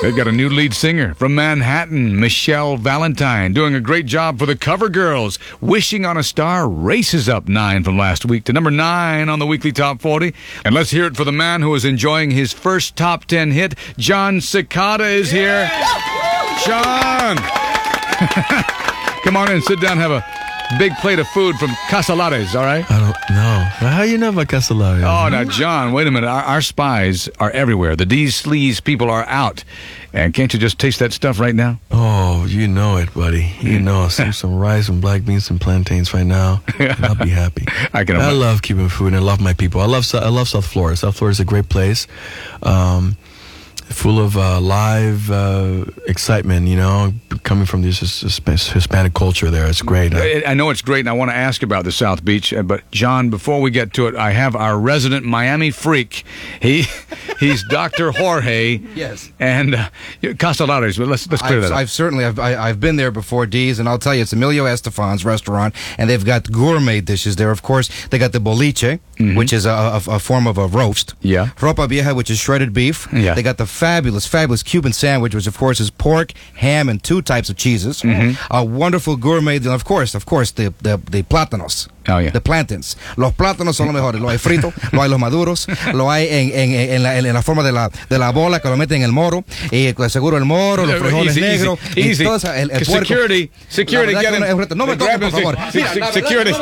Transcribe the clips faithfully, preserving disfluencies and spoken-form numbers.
They've got a new lead singer from Manhattan, Michelle Valentine, doing a great job for the Cover Girls. Wishing on a Star races up nine from last week to number nine on the weekly Top forty. And let's hear it for the man who is enjoying his first Top ten hit. Jon Secada is here. Jon! Come on in, sit down, have a big plate of food from Casalares, all right? I don't know. How you know about Casalares? Oh, now, Jon, wait a minute. Our, our spies are everywhere. The D's Sleaze people are out. And can't you just taste that stuff right now? Oh, you know it, buddy. You know, some, some rice, some black beans, some plantains right now. And I'll be happy. I can. I love Cuban food, and I love my people. I love I love South Florida. South Florida is a great place. Um, full of uh, live uh, excitement, you know, coming from this Hispanic culture there. It's great. I, I know it's great, and I want to ask about the South Beach. But, Jon, before we get to it, I have our resident Miami freak. He He's Doctor Jorge. Yes. And uh, Casalares. Let's, let's clear I've, that up. I've certainly, I've, I, I've been there before, D's, and I'll tell you, it's Emilio Estefan's restaurant, and they've got gourmet dishes there. Of course, they got the boliche, mm-hmm. which is a, a, a form of a roast. Yeah. Ropa vieja, which is shredded beef. Yeah. They got the fabulous, fabulous Cuban sandwich, which of course is pork, ham, and two types of cheeses. Mm-hmm. A wonderful gourmet, and of course, of course, the the, the plátanos. Oh, yeah. The plantains. Los plátanos son los mejores. Lo hay frito, lo hay los maduros, lo hay en, en, en, la, en la forma de la, de la bola que lo meten en el moro, y seguro el moro, los frijoles easy, negros, easy, y todo eso, el, el puerco. Security, security, get him. No me toques, por favor. Mira, security.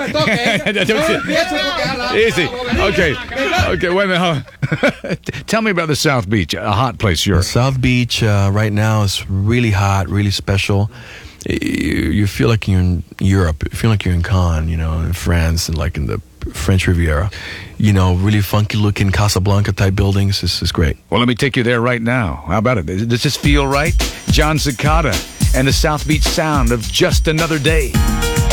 Easy. Okay, okay, wait a minute. Tell me about the South Beach, a hot place, sure. The South Beach uh, right now is really hot, really special. You, you feel like you're in Europe. You feel like you're in Cannes, you know, in France, and like in the French Riviera. You know, really funky-looking Casablanca type buildings. This is great. Well, let me take you there right now. How about it? Does this feel right? Jon Secada and the South Beach sound of Just Another Day.